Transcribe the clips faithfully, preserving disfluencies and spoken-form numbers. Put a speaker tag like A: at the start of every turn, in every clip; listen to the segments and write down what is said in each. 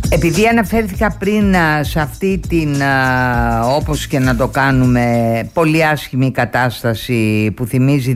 A: Επειδή αναφέρθηκα πριν σε αυτή την, όπως και να το κάνουμε, πολύ άσχημη κατάσταση που θυμίζει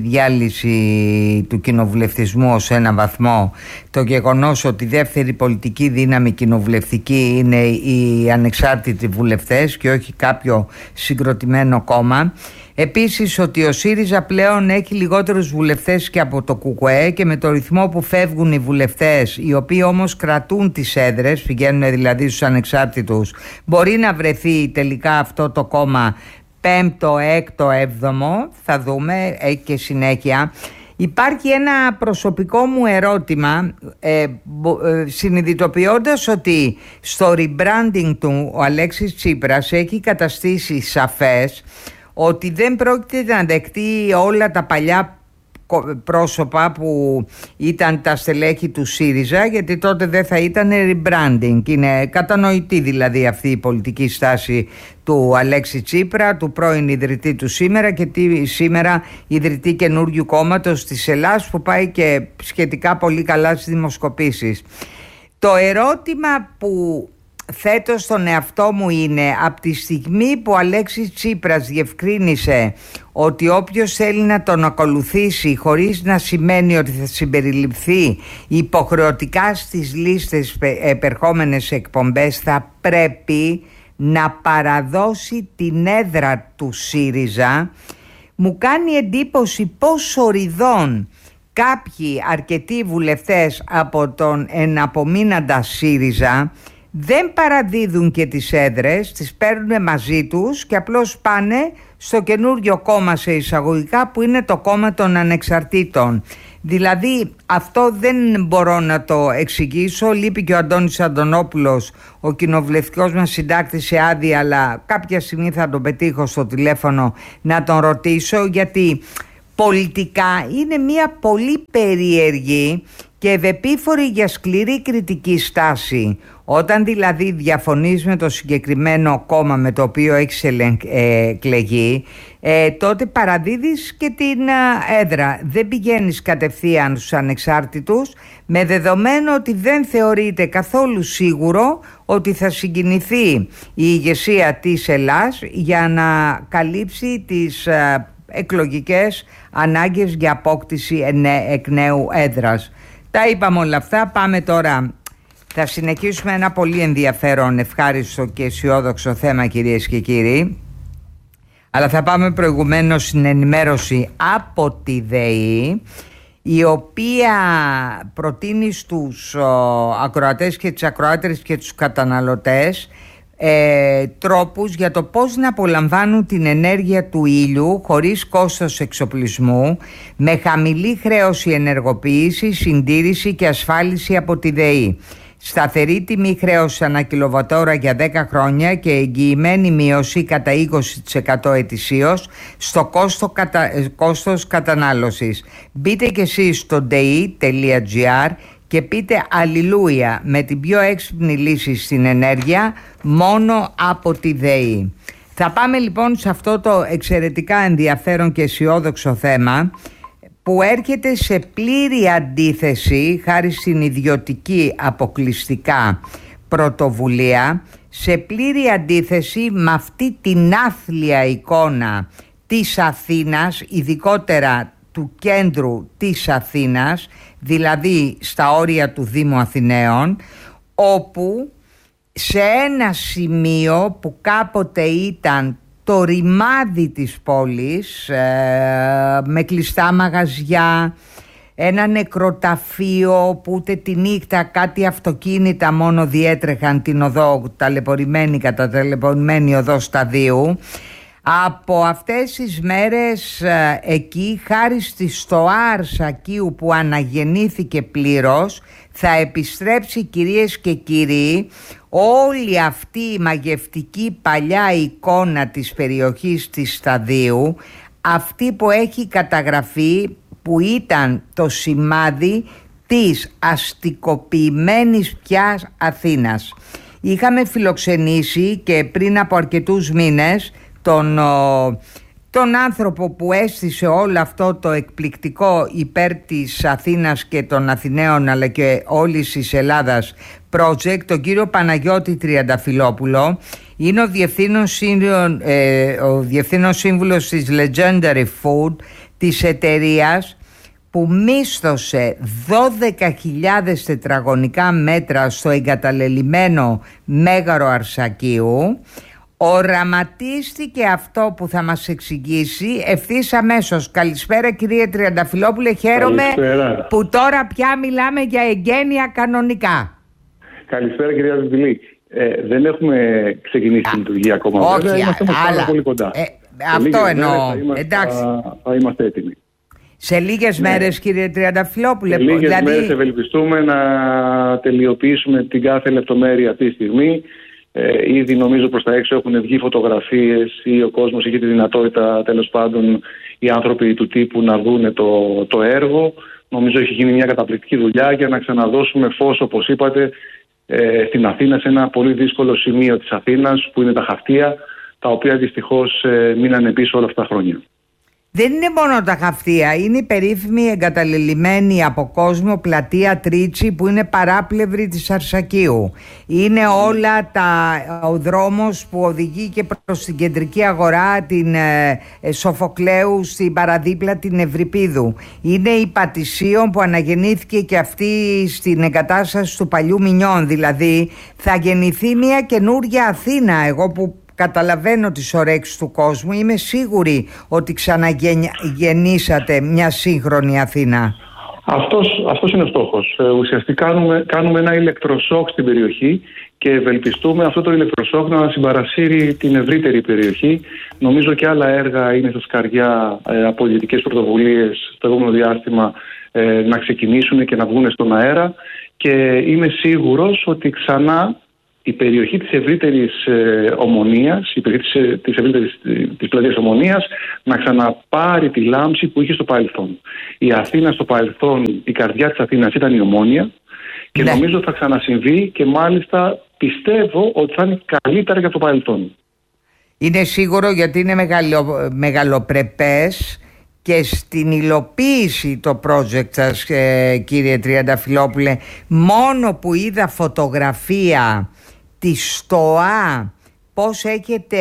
A: διάλυση του κοινοβουλευτισμού ως ένα βαθμό, το γεγονός ότι η δεύτερη πολιτική δύναμη κοινοβουλευτική είναι οι ανεξάρτητοι βουλευτές και όχι κάποιο συγκροτημένο κόμμα. Επίσης ότι ο ΣΥΡΙΖΑ πλέον έχει λιγότερους βουλευτές και από το ΚΚΕ και με το ρυθμό που φεύγουν οι βουλευτές, οι οποίοι όμως κρατούν τις έδρες, πηγαίνουν δηλαδή στους ανεξάρτητους, μπορεί να βρεθεί τελικά αυτό το κόμμα πέμπτο, έκτο, έβδομο, θα δούμε, έχει και συνέχεια. Υπάρχει ένα προσωπικό μου ερώτημα, ε, ε, συνειδητοποιώντας ότι στο rebranding του ο Αλέξης Τσίπρας έχει καταστήσει σαφές ότι δεν πρόκειται να δεχτεί όλα τα παλιά πρόσωπα που ήταν τα στελέχη του ΣΥΡΙΖΑ, γιατί τότε δεν θα ήταν rebranding. Είναι κατανοητή δηλαδή αυτή η πολιτική στάση του Αλέξη Τσίπρα, του πρώην ιδρυτή του Σήμερα και τη, σήμερα ιδρυτή καινούριου κόμματος της Ελλάδας, που πάει και σχετικά πολύ καλά στις δημοσκοπήσεις. Το ερώτημα που θέτω στον εαυτό μου είναι, από τη στιγμή που ο Αλέξης Τσίπρας διευκρίνησε ότι όποιος θέλει να τον ακολουθήσει χωρίς να σημαίνει ότι θα συμπεριληφθεί υποχρεωτικά στις λίστες επερχόμενες εκπομπές, θα πρέπει να παραδώσει την έδρα του ΣΥΡΙΖΑ, μου κάνει εντύπωση πόσο οριδών κάποιοι αρκετοί βουλευτές από τον εναπομείναντα ΣΥΡΙΖΑ δεν παραδίδουν και τις έδρες, τις παίρνουν μαζί τους και απλώς πάνε στο καινούριο κόμμα σε εισαγωγικά, που είναι το κόμμα των ανεξαρτήτων. Δηλαδή αυτό δεν μπορώ να το εξηγήσω. Λείπει και ο Αντώνης Αντωνόπουλος, ο κοινοβουλευτικός μας συντάκτης, σε άδεια, αλλά κάποια στιγμή θα τον πετύχω στο τηλέφωνο να τον ρωτήσω, γιατί πολιτικά είναι μια πολύ περίεργη και ευεπίφορη για σκληρή κριτική στάση. Όταν δηλαδή διαφωνείς με το συγκεκριμένο κόμμα με το οποίο έχεις εκλεγεί, ε, τότε παραδίδεις και την έδρα. Δεν πηγαίνεις κατευθείαν στους ανεξάρτητους, με δεδομένο ότι δεν θεωρείται καθόλου σίγουρο ότι θα συγκινηθεί η ηγεσία της Ελλάδας για να καλύψει τις ε, εκλογικές ανάγκες για απόκτηση εκ νέου έδρας. Τα είπαμε όλα αυτά, πάμε τώρα. Θα συνεχίσουμε ένα πολύ ενδιαφέρον, ευχάριστο και αισιόδοξο θέμα, κυρίες και κύριοι. Αλλά θα πάμε προηγουμένως στην ενημέρωση από τη ΔΕΗ, η οποία προτείνει στους ακροατές και τις ακροάτερες και τους καταναλωτές ε, τρόπους για το πώς να απολαμβάνουν την ενέργεια του ήλιου χωρίς κόστος εξοπλισμού, με χαμηλή χρέωση ενεργοποίηση, συντήρηση και ασφάλιση από τη ΔΕΗ. Σταθερή τιμή χρέωση ανά κιλοβατόρα για δέκα χρόνια και εγγυημένη μείωση κατά είκοσι τοις εκατό ετησίως στο κόστο κατα... κόστος κατανάλωσης. Μπείτε και εσείς στο ντεϊ τελεία τζι άρ και πείτε αλληλούια με την πιο έξυπνη λύση στην ενέργεια, μόνο από τη ΔΕΗ. Θα πάμε λοιπόν σε αυτό το εξαιρετικά ενδιαφέρον και αισιόδοξο θέμα, που έρχεται σε πλήρη αντίθεση, χάρη στην ιδιωτική αποκλειστικά πρωτοβουλία, σε πλήρη αντίθεση με αυτή την άθλια εικόνα της Αθήνας, ειδικότερα του κέντρου της Αθήνας, δηλαδή στα όρια του Δήμου Αθηναίων, όπου σε ένα σημείο που κάποτε ήταν το ρημάδι της πόλης, ε, με κλειστά μαγαζιά, ένα νεκροταφείο που ούτε τη νύχτα κάτι αυτοκίνητα μόνο διέτρεχαν την οδό, ταλαιπωρημένη κατά ταλαιπωρημένη οδό Σταδίου. Από αυτές τις μέρες ε, εκεί, χάρη στη Στοάρ Σακίου που αναγεννήθηκε πλήρως, θα επιστρέψει, κυρίες και κύριοι, όλη αυτή η μαγευτική παλιά εικόνα της περιοχής της Σταδίου, αυτή που έχει καταγραφεί, που ήταν το σημάδι της αστικοποιημένης πια Αθήνας. Είχαμε φιλοξενήσει και πριν από αρκετούς μήνες τον ο, τον άνθρωπο που έστησε όλο αυτό το εκπληκτικό υπέρ της Αθήνας και των Αθηναίων αλλά και όλης της Ελλάδας project, τον κύριο Παναγιώτη Τριανταφυλόπουλο. Είναι ο διευθύνων, ε, ο διευθύνων σύμβουλος της Legendary Food, της εταιρείας που μίσθωσε δώδεκα χιλιάδες τετραγωνικά μέτρα στο εγκαταλελειμμένο Μέγαρο Αρσακίου. Οραματίστηκε αυτό που θα μας εξηγήσει ευθύς αμέσως. Καλησπέρα κύριε Τριανταφυλόπουλε, χαίρομαι Καλησπέρα. Που τώρα πια μιλάμε για εγγένεια κανονικά.
B: Καλησπέρα κυρία Βιβλή. Ε, δεν έχουμε ξεκινήσει τη λειτουργία ακόμα.
A: Όχι,
B: βέβαια, είμαστε
A: αλλά,
B: πολύ κοντά.
A: Ε, αυτό εννοώ.
B: Θα είμαστε,
A: Εντάξει.
B: Θα, θα είμαστε έτοιμοι.
A: Σε λίγες ναι. μέρες κύριε Τριανταφυλόπουλε.
B: Σε λίγες
A: δηλαδή...
B: μέρες ευελπιστούμε να τελειοποιήσουμε την κάθε λεπτομέρεια αυτή τη στιγμή. Ε, ήδη νομίζω προς τα έξω έχουν βγει φωτογραφίες ή ο κόσμος είχε τη δυνατότητα, τέλος πάντων οι άνθρωποι του τύπου να δουν το, το έργο. Νομίζω έχει γίνει μια καταπληκτική δουλειά για να ξαναδώσουμε φως, όπως είπατε, ε, στην Αθήνα, σε ένα πολύ δύσκολο σημείο της Αθήνας που είναι τα Χαυτία, τα οποία δυστυχώς ε, μείνανε πίσω όλα αυτά τα χρόνια.
A: Δεν είναι μόνο τα Χαυτία, είναι η περίφημη εγκαταλελειμμένη από κόσμο πλατεία Τρίτσι που είναι παράπλευρη της Αρσακίου. Είναι όλα τα, ο δρόμος που οδηγεί και προς την κεντρική αγορά, την ε, Σοφοκλέου, στην παραδίπλα την Ευρυπίδου. Είναι η Πατησίων που αναγεννήθηκε και αυτή στην εγκατάσταση του παλιού Μινιών. Δηλαδή θα γεννηθεί μια καινούρια Αθήνα. Εγώ που καταλαβαίνω τις ορέξεις του κόσμου, είμαι σίγουρη ότι ξαναγεννήσατε μια σύγχρονη Αθήνα.
B: Αυτός, αυτός είναι ο στόχος. Ε, ουσιαστικά κάνουμε, κάνουμε ένα ηλεκτροσόκ στην περιοχή και ευελπιστούμε αυτό το ηλεκτροσόκ να συμπαρασύρει την ευρύτερη περιοχή. Νομίζω και άλλα έργα είναι στα σκαριά ε, από πολιτικές πρωτοβουλίες στο επόμενο διάστημα ε, να ξεκινήσουν και να βγουν στον αέρα και είμαι σίγουρος ότι ξανά η περιοχή της ευρύτερης ε, Ομονίας, η περιοχή της, ε, της ευρύτερης της πλατείας Ομονίας να ξαναπάρει τη λάμψη που είχε στο παρελθόν. Η Αθήνα στο παρελθόν, η καρδιά της Αθήνας ήταν η Ομόνια και ναι. νομίζω θα ξανασυμβεί και μάλιστα πιστεύω ότι θα είναι καλύτερα για το παρελθόν.
A: Είναι σίγουρο γιατί είναι μεγαλο, μεγαλοπρεπές και στην υλοποίηση το project σας ε, κύριε Τριανταφυλόπουλε, μόνο που είδα φωτογραφία τη ΣΤΟΑ, πώς έχετε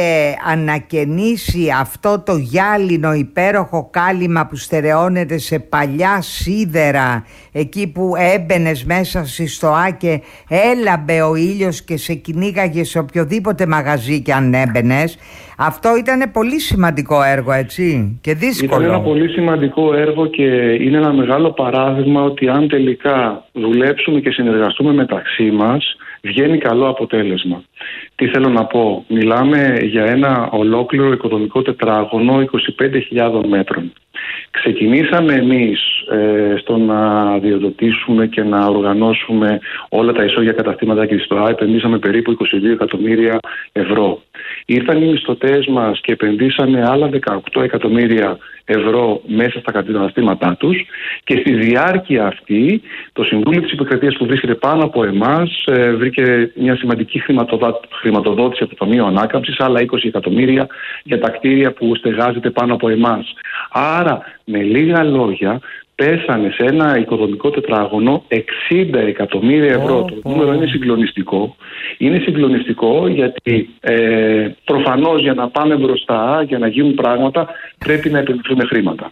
A: ανακαινήσει αυτό το γυάλινο υπέροχο κάλυμα που στερεώνεται σε παλιά σίδερα, εκεί που έμπαινες μέσα στη ΣΤΟΑ και έλαμπε ο ήλιος και σε κυνήγαγε σε οποιοδήποτε μαγαζί και αν έμπαινες. Αυτό ήταν πολύ σημαντικό έργο, έτσι, και δύσκολο.
B: Ήταν ένα πολύ σημαντικό έργο και είναι ένα μεγάλο παράδειγμα ότι αν τελικά δουλέψουμε και συνεργαστούμε μεταξύ μας, βγαίνει καλό αποτέλεσμα. Τι θέλω να πω, μιλάμε για ένα ολόκληρο οικοδομικό τετράγωνο είκοσι πέντε χιλιάδων μέτρων. Ξεκινήσαμε εμείς ε, στο να διοδοτήσουμε και να οργανώσουμε όλα τα ισόγεια καταστήματα και στο ΑΕ, επενδύσαμε περίπου είκοσι δύο εκατομμύρια ευρώ. Ήρθαν οι μισθωτές μας και επενδύσανε άλλα δεκαοκτώ εκατομμύρια ευρώ μέσα στα καταστήματά τους και στη διάρκεια αυτή το Συμβούλιο της Επικρατείας που βρίσκεται πάνω από εμάς ε, βρήκε μια σημαντική χρηματοδότηση από το Ταμείο Ανάκαμψης, άλλα είκοσι εκατομμύρια για τα κτίρια που στεγάζεται πάνω από εμάς. Άρα με λίγα λόγια πέσανε σε ένα οικοδομικό τετράγωνο εξήντα εκατομμύρια ευρώ. Oh, το νούμερο oh. είναι συγκλονιστικό. Είναι συγκλονιστικό γιατί ε, προφανώς για να πάμε μπροστά, για να γίνουν πράγματα, πρέπει να επενδυθούν χρήματα.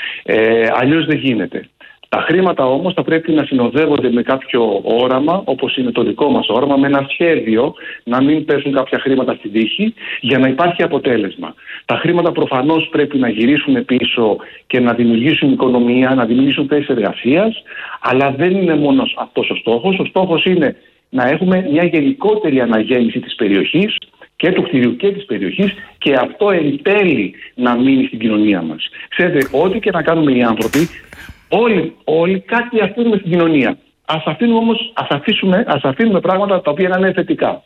B: Ε, αλλιώς δεν γίνεται. Τα χρήματα όμως θα πρέπει να συνοδεύονται με κάποιο όραμα, όπως είναι το δικό μας όραμα, με ένα σχέδιο να μην πέσουν κάποια χρήματα στην τύχη για να υπάρχει αποτέλεσμα. Τα χρήματα προφανώς πρέπει να γυρίσουν πίσω και να δημιουργήσουν οικονομία, να δημιουργήσουν θέσεις εργασίας, αλλά δεν είναι μόνο αυτός ο στόχος. Ο στόχος είναι να έχουμε μια γενικότερη αναγέννηση της περιοχής και του κτηρίου και της περιοχής και αυτό εν τέλει να μείνει στην κοινωνία μας. Ξέρετε, ό,τι και να κάνουμε οι άνθρωποι, Όλοι, όλοι κάτι αφήνουμε στην κοινωνία. Ας αφήνουμε όμως, ας αφήσουμε, ας αφήνουμε πράγματα τα οποία να είναι θετικά.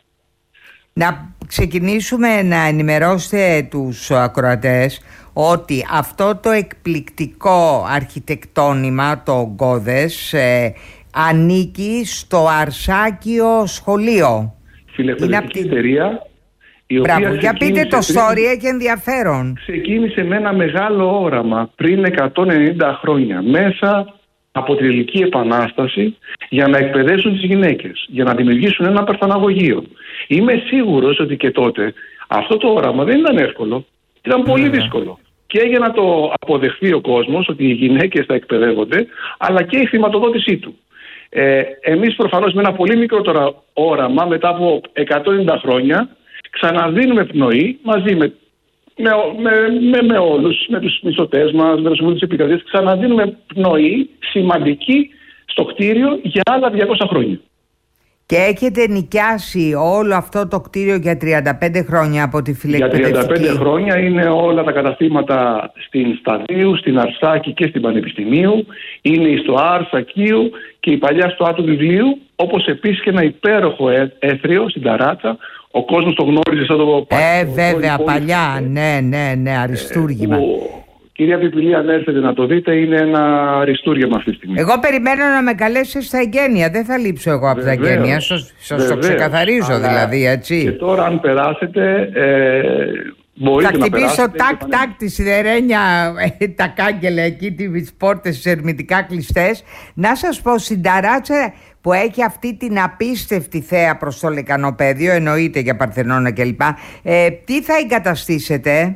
A: Να ξεκινήσουμε να ενημερώσετε τους ακροατές ότι αυτό το εκπληκτικό αρχιτεκτόνημα, το Γκώδες, ε, ανήκει στο Αρσάκιο Σχολείο.
B: Φιλεκπαιδευτική εταιρεία
A: Μπράβο, για πείτε το story, έχει ενδιαφέρον.
B: Ξεκίνησε με ένα μεγάλο όραμα πριν εκατόν ενενήντα χρόνια μέσα από την Ελληνική Επανάσταση για να εκπαιδεύσουν τις γυναίκες, για να δημιουργήσουν ένα παρθαναγωγείο. Είμαι σίγουρος ότι και τότε αυτό το όραμα δεν ήταν εύκολο, ήταν πολύ yeah. δύσκολο. Και για να το αποδεχθεί ο κόσμος ότι οι γυναίκες θα εκπαιδεύονται, αλλά και η χρηματοδότησή του. Ε, εμείς προφανώς με ένα πολύ μικρότερο όραμα, μετά από εκατόν ενενήντα χρόνια, ξαναδίνουμε πνοή μαζί με, με, με, με, με όλους, με τους μισθωτές μας, με τους συμβούλους της επικρατείας, ξαναδίνουμε πνοή σημαντική στο κτίριο για άλλα διακόσια χρόνια.
A: Και έχετε νοικιάσει όλο αυτό το κτίριο για τριάντα πέντε χρόνια από τη φιλεκπαιδευτική.
B: Για τριάντα πέντε χρόνια είναι όλα τα καταστήματα στην Σταδίου, στην Αρσάκη και στην Πανεπιστημίου. Είναι στο Αρσακίου και η παλιά στο Άτου Βιβλίου, όπως επίσης και ένα υπέροχο έθριο στην Ταράτσα. Ο κόσμος το γνώριζε σαν το...
A: Ε, το, βέβαια, το παλιά, ναι, ναι, ναι, αριστούργημα. Ε,
B: ο... Κυρία Πιπηλή, αν έρθετε να το δείτε, είναι ένα αριστούργημα αυτή τη στιγμή.
A: Εγώ περιμένω να με καλέσει στα εγγένεια. Δεν θα λείψω εγώ από τα εγγένεια. Σας το ξεκαθαρίζω. Αλλά δηλαδή, έτσι.
B: Και τώρα, αν περάσετε, ε, μπορείτε να περάσετε. Θα
A: χτυπήσω τάκ-τάκ τη σιδερένια, τα κάγκελα εκεί, τις πόρτες ερμητικά κλειστές. Να σας πω, στην Ταράτσα που έχει αυτή την απίστευτη θέα προς το Λεκανοπέδιο, εννοείται για Παρθενώνα κλπ. Ε, τι θα εγκαταστήσετε?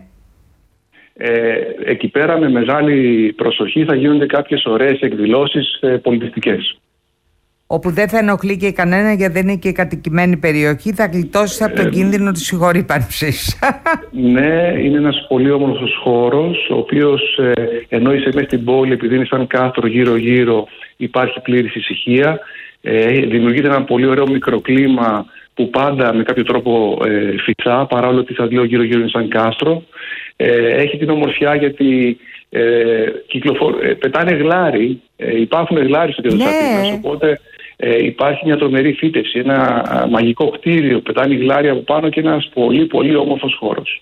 B: Ε, εκεί πέρα με μεγάλη προσοχή θα γίνονται κάποιες ωραίες εκδηλώσεις ε, πολιτιστικές.
A: Όπου δεν θα ενοχλεί και κανένα, γιατί δεν είναι και κατοικημένη περιοχή, θα γλιτώσει από τον ε, κίνδυνο της συγχωρήπανσης.
B: Ναι, είναι ένας πολύ όμορφος χώρος, ο οποίος ε, ενώ είσαι μέσα στην πόλη, επειδή είναι σαν κάστρο γύρω-γύρω, υπάρχει πλήρης ησυχία. Ε, δημιουργείται ένα πολύ ωραίο μικροκλίμα που πάντα με κάποιο τρόπο ε, φυσά, παρόλο ότι σας λέω γύρω-γύρω είναι σαν κάστρο. Ε, έχει την ομορφιά γιατί ε, κυκλοφορ... ε, πετάνε γλάρι, ε, υπάρχουν γλάρι στο κέντρο της Αθήνας, οπότε ε, υπάρχει μια τρομερή φύτευση, ένα α, μαγικό κτίριο, πετάνε γλάρι από πάνω και ένας πολύ πολύ όμορφος χώρος.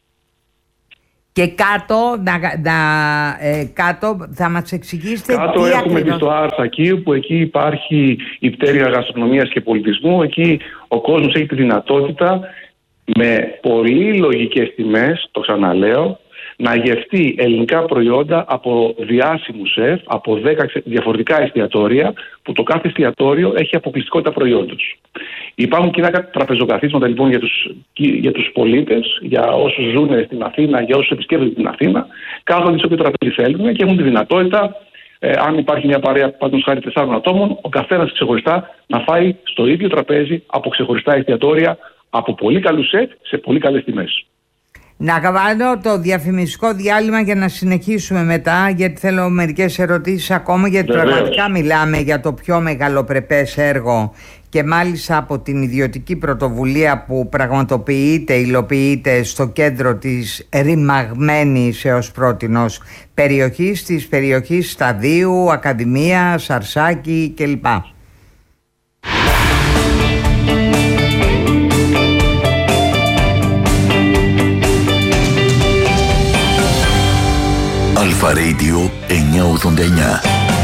A: Και κάτω, να, να, ε, κάτω θα μας εξηγήσετε
B: κάτω
A: τι
B: έχουμε
A: ακριβώς...
B: στο Αρσακίου, που εκεί υπάρχει η πτέρυγα γαστρονομίας και πολιτισμού. Εκεί ο κόσμος έχει τη δυνατότητα με πολύ λογικές τιμές, το ξαναλέω, να γευτεί ελληνικά προϊόντα από διάσημους σεφ, από δέκα διαφορετικά εστιατόρια, που το κάθε εστιατόριο έχει αποκλειστικότητα προϊόντος. Υπάρχουν κοινά τραπεζοκαθίσματα λοιπόν για τους, για τους πολίτες, για όσους ζουν στην Αθήνα, για όσους επισκέπτονται την Αθήνα, κάθονται σε όποιο τραπέζι θέλουν και έχουν τη δυνατότητα, ε, αν υπάρχει μια παρέα πάντως χάρη τεσσάρων ατόμων, ο καθένας ξεχωριστά να φάει στο ίδιο τραπέζι από ξεχωριστά εστιατόρια, από πολύ καλούς σεφ σε πολύ καλές τιμές.
A: Να κάνω το διαφημιστικό διάλειμμα για να συνεχίσουμε μετά, γιατί θέλω μερικές ερωτήσεις ακόμα, γιατί Βεβαίως. Πραγματικά μιλάμε για το πιο μεγαλοπρεπές έργο και μάλιστα από την ιδιωτική πρωτοβουλία που πραγματοποιείται, υλοποιείται στο κέντρο της ρημαγμένης έως πρότινος περιοχής, της περιοχής Σταδίου, Ακαδημίας, Αρσάκη κλπ.
C: Αλφα Radio εννιακόσια ογδόντα εννιά.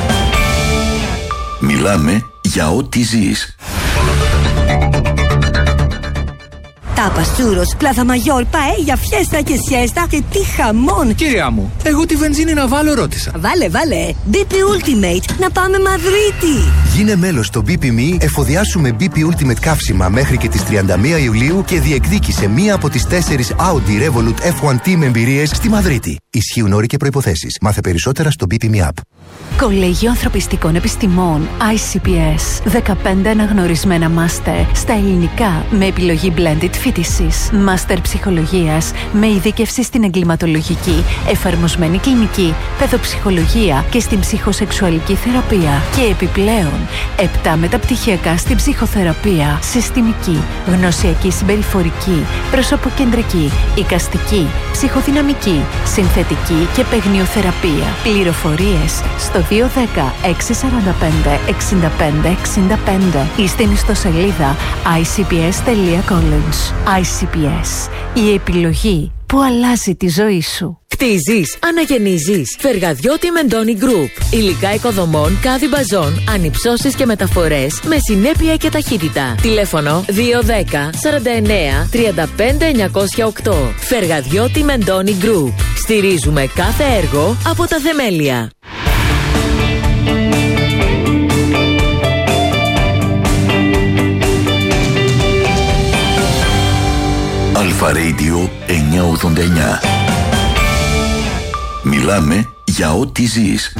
C: Μιλάμε για ό,τι ζεις.
D: Τάπας, τσούρος, πλάθα μαγιόρ, παέλια, φιέστα και σιέστα και τι χαμόν!
E: Κυρία μου, εγώ τη βενζίνη να βάλω ρώτησα.
D: Βάλε, βάλε! μπι πι Ultimate, να πάμε Μαδρίτη!
F: Γίνε μέλος στο μπι πι εμ ι, εφοδιάσου με μπι πι Ultimate καύσιμα μέχρι και τις τριάντα μία Ιουλίου και διεκδίκησε μία από τις τέσσερις Audi Revolut εφ ουάν τι με εμπειρίες στη Μαδρίτη. Ισχύουν όροι και προϋποθέσεις. Μάθε περισσότερα στο μπι πι εμ ι App.
G: Κολέγιο Ανθρωπιστικών Επιστημών άι σι πι ες. δεκαπέντε αναγνωρισμένα μάστερ στα ελληνικά με επιλογή blended φοιτησης. Μάστερ ψυχολογίας με ειδίκευση στην εγκληματολογική, εφαρμοσμένη κλινική, παιδοψυχολογία και στην ψυχοσεξουαλική θεραπεία. Και επιπλέον, επτά μεταπτυχιακά στην ψυχοθεραπεία, συστημική, γνωσιακή συμπεριφορική, προσωποκεντρική, εικαστική ψυχοδυναμική, συνθετική και παιγνιοθεραπεία. Πληροφορίες στο δύο ένα μηδέν έξι τέσσερα πέντε έξι πέντε έξι πέντε ή στην ιστοσελίδα άι σι πι ες τελεία college. άι σι πι ες, η επιλογή που αλλάζει τη ζωή σου.
H: Κτίζεις, αναγεννίζεις. Φεργαδιώτη Μεντώνη Group. Υλικά οικοδομών, κάδι μπαζών, ανυψώσεις και μεταφορές με συνέπεια και ταχύτητα. Τηλέφωνο δύο ένα μηδέν σαράντα εννέα τριάντα πέντε εννιακόσια οκτώ. Φεργαδιώτη Μεντώνη Group. Στηρίζουμε κάθε έργο από τα θεμέλια.
C: Αλφα Radio εννιακόσια ογδόντα εννιά. Μιλάμε για ό,τι ζεις.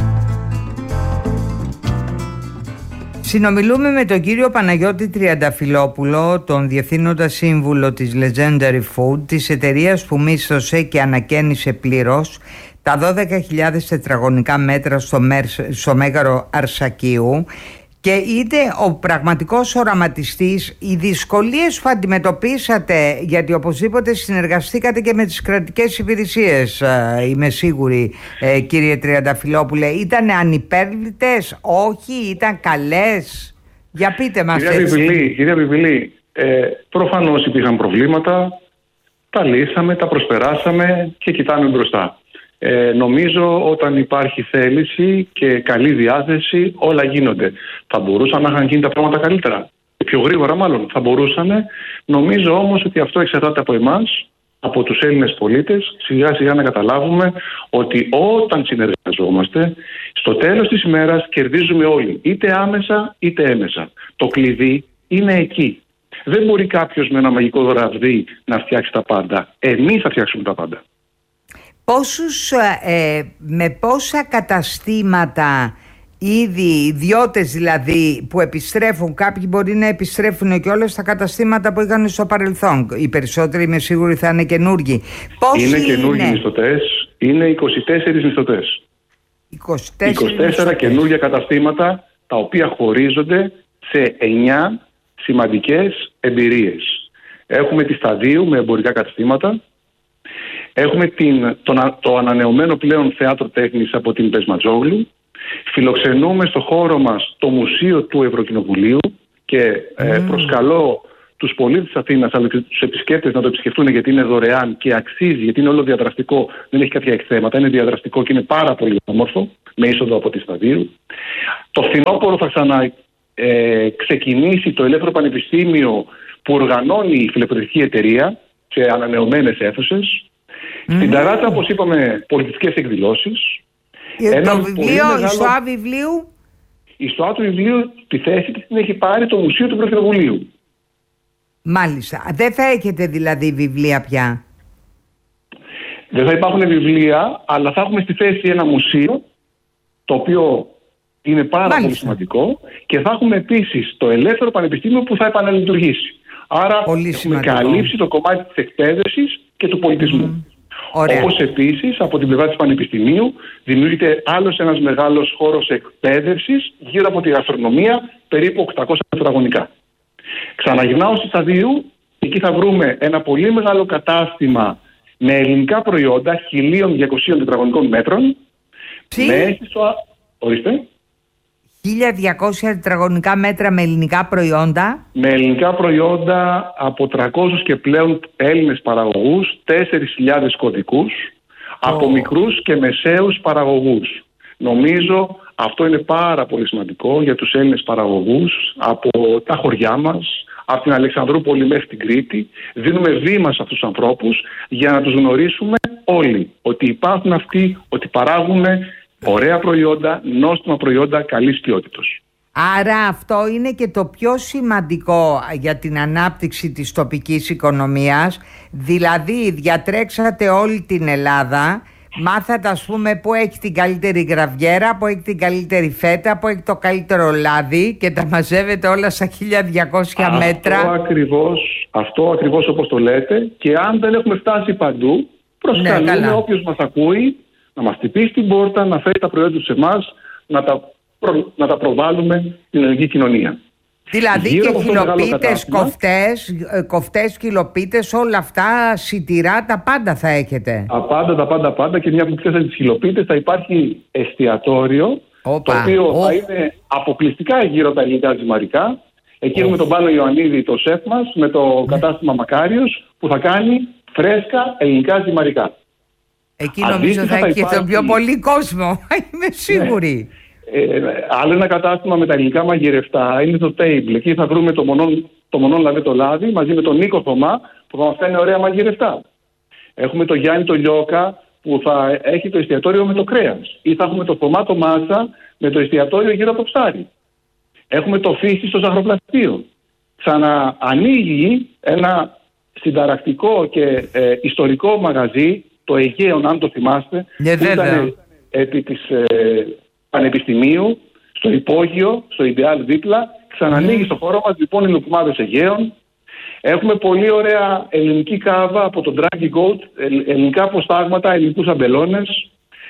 A: Συνομιλούμε με τον κύριο Παναγιώτη Τριανταφυλόπουλο, τον Διευθύνοντα Σύμβουλο της Legendary Food, της εταιρείας που μίσθωσε και ανακαίνισε πλήρως τα δώδεκα χιλιάδες τετραγωνικά μέτρα στο, Μέρ, στο Μέγαρο Αρσακίου. Και είτε ο πραγματικός οραματιστής, οι δυσκολίες που αντιμετωπίσατε, γιατί οπωσδήποτε συνεργαστήκατε και με τις κρατικές υπηρεσίες, είμαι σίγουρη, κύριε Τριανταφυλόπουλε, ήταν ανυπέρβλητες, όχι, ήταν καλές? Για πείτε μας.
B: Κυρία Πιπηλή, κυρία Πιπηλή, ε, προφανώς υπήρχαν προβλήματα, τα λύσαμε, τα προσπεράσαμε και κοιτάμε μπροστά. Ε, νομίζω όταν υπάρχει θέληση και καλή διάθεση όλα γίνονται. Θα μπορούσαν να είχαν γίνει τα πράγματα καλύτερα, πιο γρήγορα μάλλον θα μπορούσαν. Νομίζω όμως ότι αυτό εξαρτάται από εμάς, από τους Έλληνες πολίτες, σιγά σιγά να καταλάβουμε ότι όταν συνεργαζόμαστε στο τέλος της ημέρας κερδίζουμε όλοι, είτε άμεσα είτε έμεσα. Το κλειδί είναι εκεί. Δεν μπορεί κάποιος με ένα μαγικό ραβδί να φτιάξει τα πάντα. Εμείς θα φτιάξουμε τα πάντα.
A: Πόσους, ε, με πόσα καταστήματα ήδη, ιδιώτες δηλαδή που επιστρέφουν, κάποιοι μπορεί να επιστρέφουν και όλα στα καταστήματα που είχαν στο παρελθόν, οι περισσότεροι είμαι σίγουροι θα είναι καινούργοι. Πόσοι
B: είναι καινούργιοι μισθωτές, είναι είκοσι τέσσερις μισθωτές.
A: είκοσι τέσσερα,
B: είκοσι τέσσερα καινούργια καταστήματα τα οποία χωρίζονται σε εννιά σημαντικές εμπειρίες. Έχουμε τη Σταδίου με εμπορικά καταστήματα. Έχουμε την, το, το ανανεωμένο πλέον θέατρο τέχνης από την Πεσματζόγλου. Φιλοξενούμε στο χώρο μας το Μουσείο του Ευρωκοινοβουλίου και mm. ε, προσκαλώ τους πολίτες της Αθήνας αλλά και τους επισκέπτες να το επισκεφτούν, γιατί είναι δωρεάν και αξίζει, γιατί είναι όλο διαδραστικό, δεν έχει κάποια εκθέματα, είναι διαδραστικό και είναι πάρα πολύ όμορφο, με είσοδο από τη Σταδίου. Το φθινόπωρο θα ξανα ε, ξεκινήσει το Ελεύθερο Πανεπιστήμιο που οργανώνει η φιλεπαιδευτική εταιρεία σε ανανεωμένες αίθουσες. Mm-hmm. Στην Ταράτσα, όπως είπαμε, πολιτιστικές εκδηλώσεις.
A: Το βιβλίο, μεγάλο... η ΣΟΑ βιβλίου.
B: Η ΣΟΑ του βιβλίου, τη θέση της την έχει πάρει το Μουσείο του Ευρωκοινοβουλίου.
A: Μάλιστα. Δεν θα έχετε δηλαδή βιβλία πια?
B: Δεν θα υπάρχουν βιβλία, αλλά θα έχουμε στη θέση ένα μουσείο, το οποίο είναι πάρα Μάλιστα. πολύ σημαντικό, και θα έχουμε επίσης το Ελεύθερο Πανεπιστήμιο που θα επαναλειτουργήσει. Άρα πολύ έχουμε σημαντικό. καλύψει το κομμάτι της εκπαίδευσης και του πολιτισμού. Mm. Όπως επίσης από την πλευρά της Πανεπιστημίου δημιουργείται άλλος ένας μεγάλος χώρος εκπαίδευσης γύρω από τη γαστρονομία, περίπου οκτακόσια τετραγωνικά. Ξαναγυρνάω στη Σταδίου, εκεί θα βρούμε ένα πολύ μεγάλο κατάστημα με ελληνικά προϊόντα χίλια διακόσια τετραγωνικών μέτρων.
A: Τι?
B: Με αίσθηση... Ορίστε.
A: χίλια διακόσια τετραγωνικά μέτρα με ελληνικά προϊόντα.
B: Με ελληνικά προϊόντα από τριακόσιους και πλέον Έλληνες παραγωγούς, τέσσερις χιλιάδες κωδικούς, oh. από μικρούς και μεσαίους παραγωγούς. Νομίζω αυτό είναι πάρα πολύ σημαντικό για τους Έλληνες παραγωγούς από τα χωριά μας, από την Αλεξανδρούπολη μέχρι την Κρήτη. Δίνουμε βήμα σε αυτούς τους ανθρώπους για να τους γνωρίσουμε όλοι ότι υπάρχουν αυτοί, ότι παράγουν ωραία προϊόντα, νόστιμα προϊόντα καλής ποιότητας.
A: Άρα αυτό είναι και το πιο σημαντικό για την ανάπτυξη της τοπικής οικονομίας. Δηλαδή διατρέξατε όλη την Ελλάδα, μάθατε ας πούμε που έχει την καλύτερη γραβιέρα, που έχει την καλύτερη φέτα, που έχει το καλύτερο λάδι και τα μαζεύετε όλα στα χίλια διακόσια αυτό μέτρα.
B: Ακριβώς, αυτό ακριβώς όπως το λέτε, και αν δεν έχουμε φτάσει παντού, προσκαλούμε ναι, όποιος μας ακούει να μας χτυπήσει την πόρτα, να φέρει τα προϊόντα σε εμάς, να τα, προ, να τα προβάλλουμε στην ελληνική κοινωνία.
A: Δηλαδή
B: Γύρω
A: και
B: από αυτό το μεγάλο
A: χιλοπίτες,
B: κατάστημα,
A: κοφτές, κοφτές, χιλοπίτες, όλα αυτά, σιτηρά, τα πάντα θα έχετε.
B: Τα πάντα, τα πάντα, πάντα. Και μια που ξέρετε τις χιλοπίτες, θα υπάρχει εστιατόριο,
A: Οπα,
B: το οποίο
A: ο.
B: θα είναι αποκλειστικά γύρω από τα ελληνικά ζυμαρικά. Εκεί έχουμε τον Πάνο Ιωαννίδη, το σεφ μας, με το κατάστημα Μακάριος, που θα κάνει φρέσκα ελληνικά ζυμαρικά.
A: Εκεί νομίζω
B: Αντίστοιχα
A: θα
B: θα
A: έχει
B: υπάρχει...
A: τον πιο πολύ κόσμο. Είμαι σίγουρη.
B: Ε, άλλο ένα κατάστημα με τα ελληνικά μαγειρευτά είναι το Table. Εκεί θα βρούμε το μονόν, το μονόν λαβέ το λάδι, μαζί με τον Νίκο Θωμά, που θα μας κάνει ωραία μαγειρευτά. Έχουμε τον Γιάννη το Λιώκα, που θα έχει το εστιατόριο με το κρέας. Ή θα έχουμε το Θωμά το Μάτσα με το εστιατόριο γύρω από το ψάρι. Έχουμε το Φύση στο ζαχαροπλαστείο. Ξαναανοίγει ένα συνταρακτικό και ε, ιστορικό μαγαζί, το Αιγαίον, αν το θυμάστε,
A: Ναι,
B: που
A: βέβαια.
B: ήταν επί της ε, Πανεπιστημίου, στο υπόγειο, στο Ιντεάλ δίπλα. Ξανανοίγει mm. στο χώρο μας λοιπόν οι λουκουμάδες Αιγαίων. Έχουμε πολύ ωραία ελληνική κάβα από το Draggy Goat, ελληνικά αποστάγματα, ελληνικούς αμπελώνες.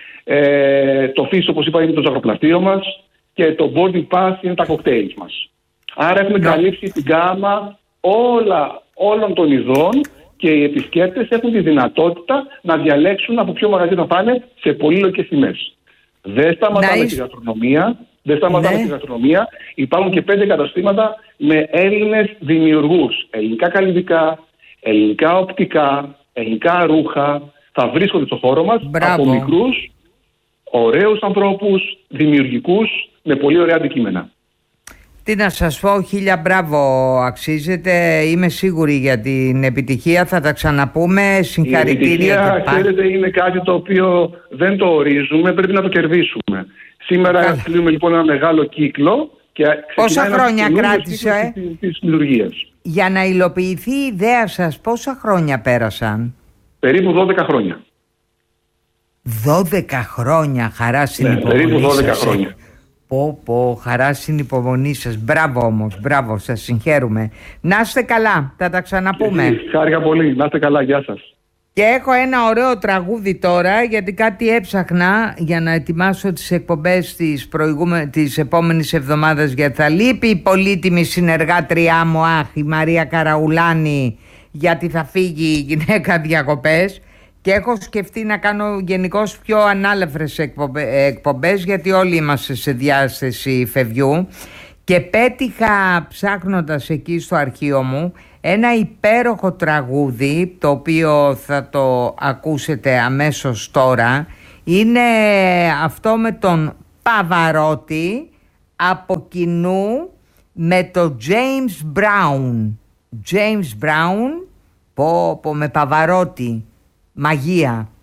B: Ε, το Φύση, όπως είπα, είναι το ζαχαροπλαστείο μας. Και το boarding pass είναι τα cocktails μας. Άρα έχουμε yeah. καλύψει την γάμα όλα, όλων των ειδών και οι επισκέπτες έχουν τη δυνατότητα να διαλέξουν από ποιο μαγαζί θα πάνε σε πολύλογες τιμές. Δεν σταματάμε
A: nice.
B: τη γαστρονομία. Δεν σταματάμε
A: ναι.
B: τη γαστρονομία. Υπάρχουν και πέντε καταστήματα με Έλληνες δημιουργούς. Ελληνικά καλλιτικά, ελληνικά οπτικά, ελληνικά ρούχα. Θα βρίσκονται στο χώρο μας.
A: Μπράβο.
B: Από μικρούς, ωραίους ανθρώπους, δημιουργικούς, με πολύ ωραία αντικείμενα.
A: Τι να σας πω, χίλια μπράβο αξίζετε. Είμαι σίγουρη για την επιτυχία. Θα τα ξαναπούμε. Συγχαρητήρια.
B: Η επιτυχία,
A: και
B: ξέρετε, είναι κάτι το οποίο δεν το ορίζουμε, πρέπει να το κερδίσουμε. Σήμερα
A: Καλά.
B: κλείνουμε λοιπόν ένα μεγάλο κύκλο. Και
A: πόσα χρόνια κράτησε
B: ε? της λειτουργίας.
A: Για να υλοποιηθεί η ιδέα σας, πόσα χρόνια πέρασαν?
B: Περίπου δώδεκα χρόνια.
A: δώδεκα χρόνια, χαρά στην
B: Ναι,
A: υπομονή
B: περίπου δώδεκα
A: σας.
B: χρόνια.
A: Πω πω, χαρά στην υπομονή σας. Μπράβο όμως, μπράβο, σας συγχαίρουμε. Να είστε καλά, θα τα ξαναπούμε.
B: Χάρηκα πολύ, να είστε καλά, γεια σας.
A: Και έχω ένα ωραίο τραγούδι τώρα, γιατί κάτι έψαχνα για να ετοιμάσω τις εκπομπές της, προηγούμε... της επόμενης εβδομάδας, γιατί θα λείπει η πολύτιμη συνεργάτριά μου, αχ, η Μαρία Καραουλάνη, γιατί θα φύγει η γυναίκα διακοπές. Και έχω σκεφτεί να κάνω γενικώς πιο ανάλαφρες εκπομπές, γιατί όλοι είμαστε σε διάσταση φευγιού. Και πέτυχα, ψάχνοντας εκεί στο αρχείο μου, ένα υπέροχο τραγούδι, το οποίο θα το ακούσετε αμέσως τώρα. Είναι αυτό με τον Παβαρότη, από κοινού με το James Brown. James Brown, πω πω, με Παβαρότη. Μαγεία.